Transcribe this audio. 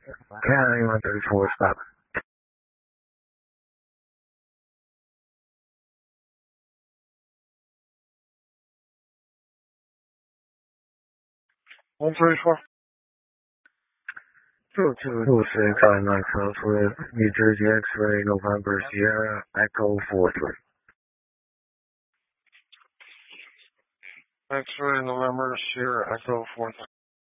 County 134, stop. 134. 226 on my Southwest, New Jersey X-ray, November Sierra, Echo 43. X-ray November Sierra Echo 43.